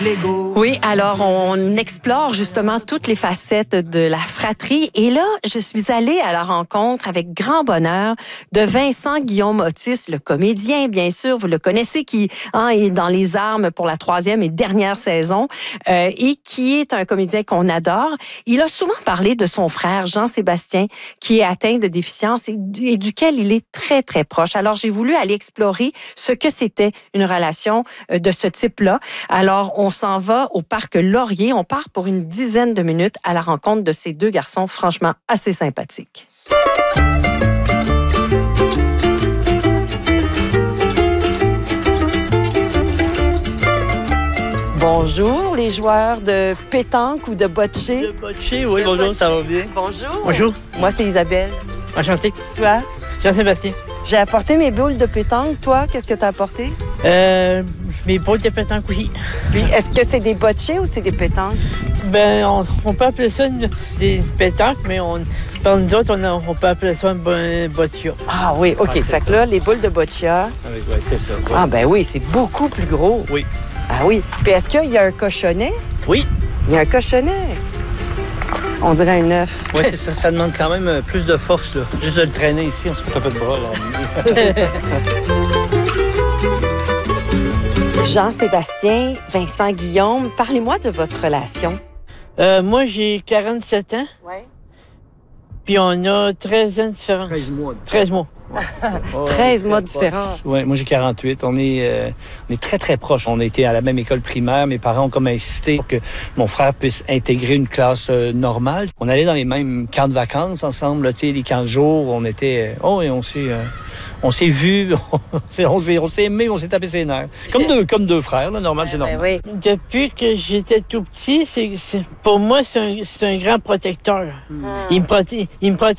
Oui, alors on explore justement toutes les facettes de la fratrie. Et là, je suis allée à la rencontre avec grand bonheur de Vincent Guillaume Otis, le comédien, bien sûr, vous le connaissez, qui est dans Les Armes pour la 3e et dernière saison et qui est un comédien qu'on adore. Il a souvent parlé de son frère Jean-Sébastien, qui est atteint de déficience et duquel il est très, très proche. Alors, j'ai voulu aller explorer ce que c'était une relation de ce type-là. Alors, on s'en va au parc Laurier. On part pour une dizaine de minutes à la rencontre de ces deux garçons franchement assez sympathiques. Bonjour, les joueurs de pétanque ou de bocce. De bocce, oui, bonjour, bocce. Ça va bien? Bonjour. Bonjour. Moi, c'est Isabelle. Enchanté. Toi? Jean-Sébastien. J'ai apporté mes boules de pétanque. Toi, qu'est-ce que tu as apporté? Mes boules de pétanque aussi. Puis, est-ce que c'est des bocce ou c'est des pétanques? Ben, on peut appeler ça des pétanques, mais nous autres, on peut appeler ça un boccia. Ah oui, OK. Fait que là, les boules de boccia... Oui, c'est ça. Ouais. Ah ben oui, c'est beaucoup plus gros. Oui. Ah oui. Puis est-ce qu'il y a un cochonnet? Oui. Il y a un cochonnet. On dirait un œuf. Oui, c'est ça. Ça demande quand même plus de force, là. Juste de le traîner ici, on se fait un peu de bras, là. Jean-Sébastien, Vincent Guillaume, parlez-moi de votre relation. Moi, j'ai 47 ans. Oui. Puis on a 13 ans de différence. 13 mois. 13 mois. Ouais. 13 mois de différence. Oui, moi j'ai 48. On est très, très proches. On a été à la même école primaire. Mes parents ont comme insisté pour que mon frère puisse intégrer une classe normale. On allait dans les mêmes camps de vacances ensemble, tu sais, les camps de jour. On était... on s'est vus, on s'est aimés, on s'est tapé ses nerfs. Comme deux frères, là, normal, c'est normal. Oui. Depuis que j'étais tout petit, pour moi, c'est un grand protecteur. Il me protège